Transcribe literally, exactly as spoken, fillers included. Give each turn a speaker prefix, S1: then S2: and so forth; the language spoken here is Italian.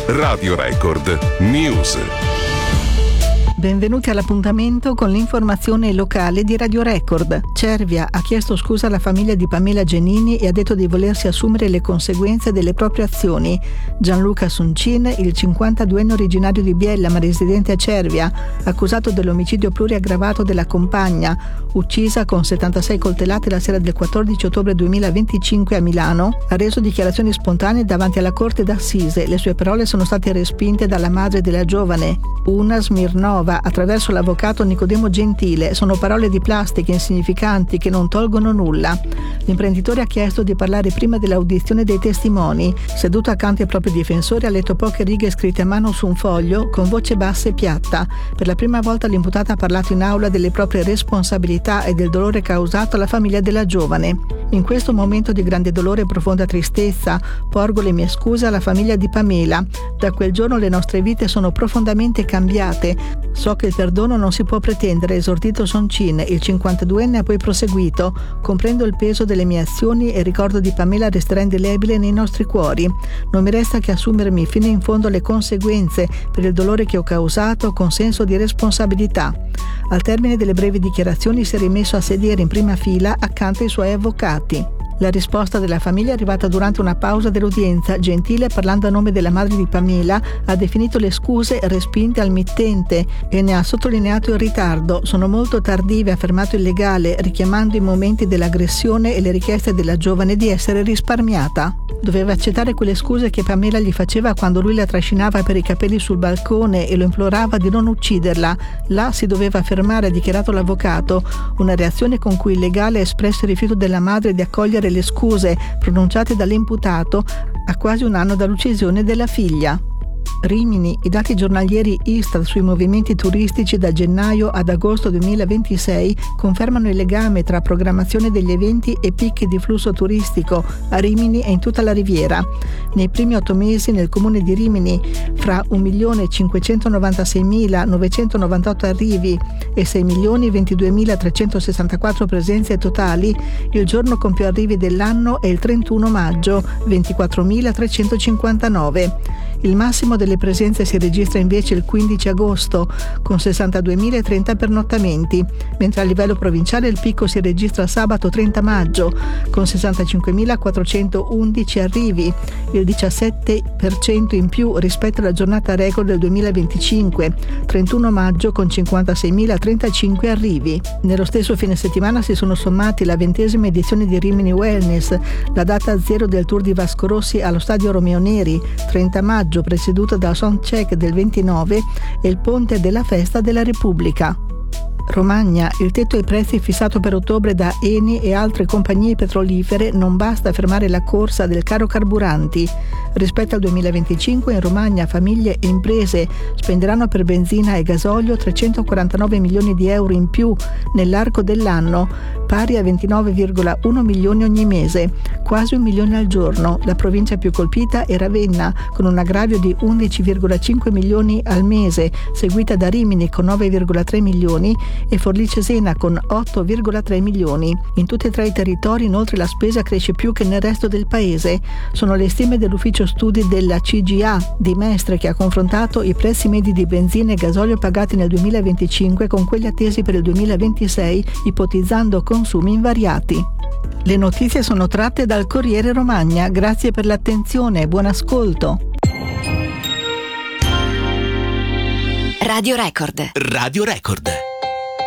S1: Radio Record News.
S2: Benvenuti all'appuntamento con l'informazione locale di Radio Record. Cervia ha chiesto scusa alla famiglia di Pamela Genini e ha detto di volersi assumere le conseguenze delle proprie azioni. Gianluca Soncin, il cinquantaduenne originario di Biella ma residente a Cervia, accusato dell'omicidio pluriaggravato della compagna, uccisa con settantasei coltellate la sera del quattordici ottobre duemilaventicinque a Milano, ha reso dichiarazioni spontanee davanti alla corte d'assise. Le sue parole sono state respinte dalla madre della giovane, Una Smirnova, attraverso l'avvocato Nicodemo Gentile. Sono parole di plastica insignificanti che non tolgono nulla. L'imprenditore ha chiesto di parlare prima dell'audizione dei testimoni. Seduto accanto ai propri difensori ha letto poche righe scritte a mano su un foglio con voce bassa e piatta. Per la prima volta l'imputata ha parlato in aula delle proprie responsabilità e del dolore causato alla famiglia della giovane. In questo momento di grande dolore e profonda tristezza porgo le mie scuse alla famiglia di Pamela. Da quel giorno le nostre vite sono profondamente cambiate. So che il perdono non si può pretendere, esordito Soncin. Il cinquantaduenne ha poi proseguito: comprendo il peso delle mie azioni e il ricordo di Pamela resterà indelebile nei nostri cuori. Non mi resta che assumermi fino in fondo le conseguenze per il dolore che ho causato con senso di responsabilità. Al termine delle brevi dichiarazioni si è rimesso a sedere in prima fila accanto ai suoi avvocati. La risposta della famiglia è arrivata durante una pausa dell'udienza. Gentile, parlando a nome della madre di Pamela, ha definito le scuse respinte al mittente e ne ha sottolineato il ritardo. Sono molto tardive, ha affermato il legale, richiamando i momenti dell'aggressione e le richieste della giovane di essere risparmiata. Doveva accettare quelle scuse che Pamela gli faceva quando lui la trascinava per i capelli sul balcone e lo implorava di non ucciderla. Là si doveva fermare, ha dichiarato l'avvocato, una reazione con cui il legale ha espresso il rifiuto della madre di accogliere le scuse pronunciate dall'imputato a quasi un anno dall'uccisione della figlia. Rimini, i dati giornalieri Istat sui movimenti turistici da gennaio ad agosto duemilaventisei confermano il legame tra programmazione degli eventi e picchi di flusso turistico a Rimini e in tutta la Riviera. Nei primi otto mesi nel comune di Rimini, fra un milione cinquecentonovantaseimilanovecentonovantotto arrivi e sei milioni ventiduemilatrecentosessantaquattro presenze totali, il giorno con più arrivi dell'anno è il trentuno maggio, ventiquattromilatrecentocinquantanove. Il massimo delle presenze si registra invece il quindici agosto, con sessantaduemilatrenta pernottamenti, mentre a livello provinciale il picco si registra sabato trenta maggio, con sessantacinquemilaquattrocentoundici arrivi, il diciassette per cento in più rispetto alla giornata record del duemilaventicinque, trentuno maggio con cinquantaseimilatrentacinque arrivi. Nello stesso fine settimana si sono sommati la ventesima edizione di Rimini Wellness, la data zero del Tour di Vasco Rossi allo stadio Romeo Neri, trenta maggio, preceduta dal soundcheck del ventinove, e il ponte della Festa della Repubblica. Romagna, il tetto ai prezzi fissato per ottobre da Eni e altre compagnie petrolifere non basta a fermare la corsa del caro carburanti. Rispetto al duemilaventicinque in Romagna famiglie e imprese spenderanno per benzina e gasolio trecentoquarantanove milioni di euro in più nell'arco dell'anno, pari a ventinove virgola uno milioni ogni mese, quasi un milione al giorno. La provincia più colpita è Ravenna, con un aggravio di undici virgola cinque milioni al mese, seguita da Rimini con nove virgola tre milioni e Forlì Cesena con otto virgola tre milioni. In tutti e tre i territori inoltre la spesa cresce più che nel resto del paese. Sono le stime dell'ufficio studi della C G A di Mestre, che ha confrontato i prezzi medi di benzina e gasolio pagati nel duemilaventicinque con quelli attesi per il duemilaventisei, ipotizzando consumi invariati. Le notizie sono tratte dal Corriere Romagna. Grazie per l'attenzione e buon ascolto.
S3: Radio Record.
S4: Radio Record.